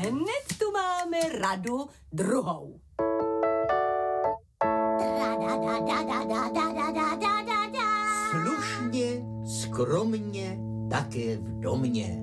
hned tu máme radu druhou. Slušně, skromně, také v domě.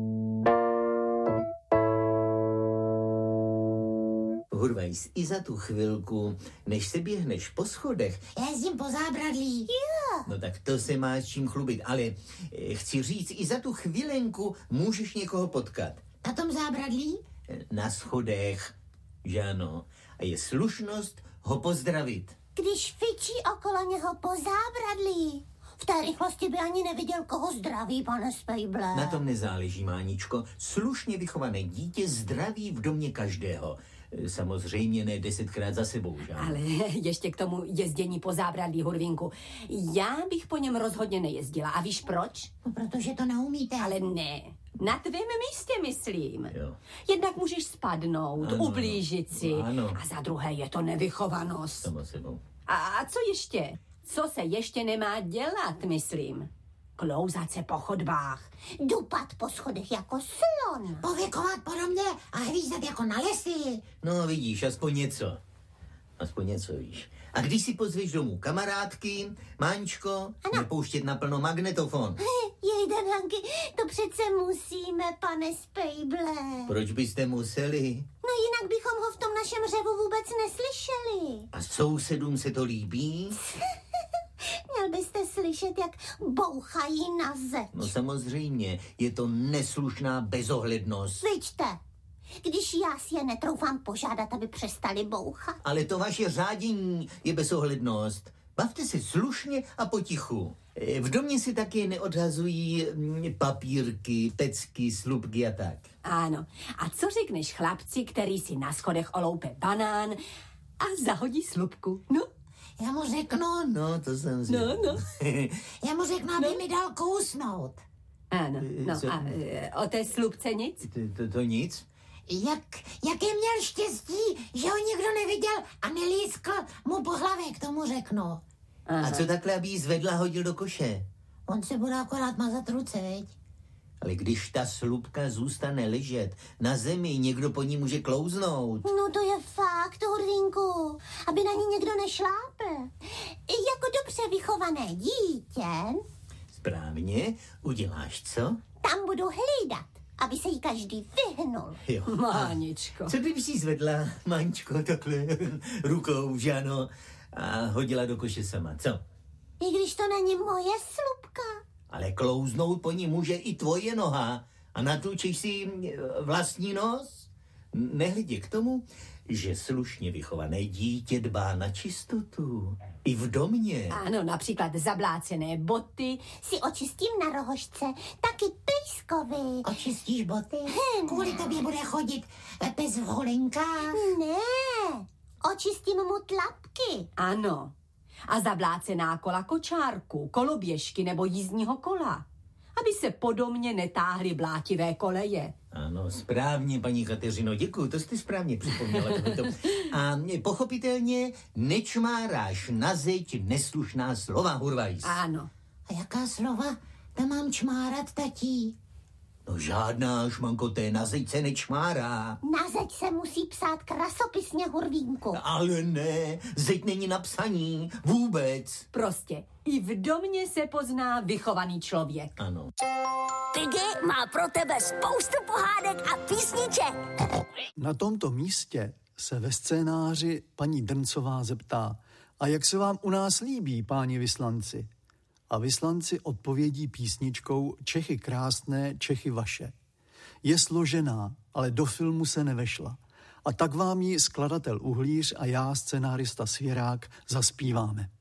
Hurvajs, i za tu chvilku, než se běhneš po schodech... Jezdím po zábradlí. Jo. No tak to se máš čím chlubit, ale chci říct, i za tu chvilenku můžeš někoho potkat. Na tom zábradlí? Na schodech, že ano. A je slušnost ho pozdravit. Když fičí okolo něho po zábradlí. V té rychlosti by ani neviděl, koho zdraví, pane Spejble. Na tom nezáleží, Máničko. Slušně vychované dítě zdraví v domě každého. Samozřejmě ne 10krát za sebou, že? Ale ještě k tomu jezdění po zábradlí, Hurvínku. Já bych po něm rozhodně nejezdila. A víš proč? No, protože to neumíte. Ale ne. Na tvém místě, myslím. Jo. Jednak můžeš spadnout, ublížit si. Ano. A za druhé je to nevychovanost. Samo sebou. A co ještě? Co se ještě nemá dělat, myslím? Klouzat se po chodbách. Dupat po schodech jako slon. Pověkovat po domě a hvízdat jako na lesy. No vidíš, aspoň něco. Aspoň něco, víš. A když si pozveš domů kamarádky, Máničko, nepouštět naplno magnetofon. Jejda, Hanky, to přece musíme, pane Spejble. Proč byste museli? No jinak bychom ho v tom našem řevu vůbec neslyšeli. A sousedům se to líbí? Měl byste slyšet, jak bouchají na zeď. No samozřejmě, je to neslušná bezohlednost. Viďte, když já si je netroufám požádat, aby přestali bouchat. Ale to vaše řádění je bezohlednost. Bavte se slušně a potichu. V domě si taky neodhazují papírky, pecky, slupky a tak. Ano. A co řekneš chlapci, který si na schodech oloupe banán a zahodí slupku? No? Já mu řeknu... No, to jsem zvědavý. No. Já mu řeknu, aby mi dal kousnout. Ano, no Co? a o té slupce nic? To nic? Jaké měl štěstí, že ho nikdo neviděl a nelískl mu po hlavě, k tomu řeknu. Aha. A co takhle, aby jí zvedla hodil do koše? On se bude akorát mazat ruce, veď? Ale když ta slupka zůstane ležet na zemi, někdo po ní může klouznout. No to je fakt, Hurvínku, aby na ní někdo nešlápl. Jako dobře vychované dítě... Správně, uděláš co? Tam budu hlídat, aby se jí každý vyhnul. Jo. Máničko. Co kdyby si zvedla, Máničko, takhle rukou, že ano, a hodila do koše sama, co? I když to není moje slupka. Ale klouznout po ní může i tvoje noha a natlučíš si vlastní nos? Nehledě k tomu, že slušně vychované dítě dbá na čistotu. I v domě. Ano, například zablácené boty. Si očistím na rohožce, taky pejskovi. Očistíš boty? Kvůli tobě bude chodit pes v holinkách? Ne, očistím mu tlapky. Ano. A zablácená kola kočárku, koloběžky nebo jízdního kola. Aby se po domě netáhly blátivé koleje. Ano, správně, paní Kateřino, děkuju, to jste správně připomněla. A pochopitelně nečmáráš na zeď neslušná slova, Hurvajs. Ano. A jaká slova tam mám čmárat, tatí? No žádná, šmankoté, na zeď se nečmárá. Na zeď se musí psát krasopisně, Hurvínku. Ale ne, zeď není na psaní, vůbec. Prostě i v domě se pozná vychovaný člověk. Ano. Piggy má pro tebe spoustu pohádek a písniček. Na tomto místě se ve scénáři paní Drncová zeptá: a jak se vám u nás líbí, páni vyslanci? A vyslanci odpovědí písničkou Čechy krásné, Čechy vaše. Je složená, ale do filmu se nevešla. A tak vám ji skladatel Uhlíř a já, scenárista Svěrák, zaspíváme.